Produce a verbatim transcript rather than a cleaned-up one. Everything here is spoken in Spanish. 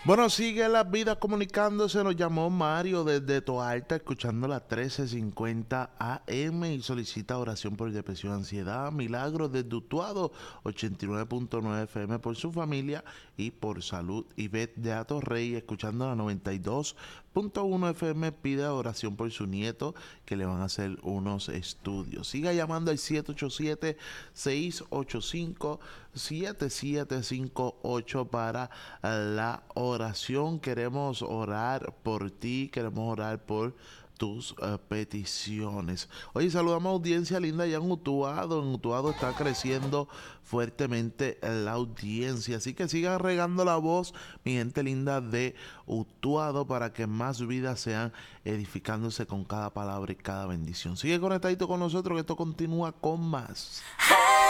Bueno, sigue la vida comunicándose. Nos llamó Mario desde Toalta, escuchando la trece cincuenta A M y solicita oración por depresión, ansiedad. Milagros desde Utuado, ochenta y nueve punto nueve F M por su familia y por salud. Ivette de Atorrey, escuchando la noventa y dos punto uno F M, pide oración por su nieto, que le van a hacer unos estudios. Siga llamando al siete ocho siete, seis ocho cinco, siete siete cinco ocho para la oración. Queremos orar por ti, queremos orar por tus uh, peticiones. Oye, saludamos a audiencia linda ya en Utuado. En Utuado está creciendo fuertemente la audiencia. Así que sigan regando la voz, mi gente linda de Utuado, para que más vidas sean edificándose con cada palabra y cada bendición. Sigue conectadito con nosotros, que esto continúa con más.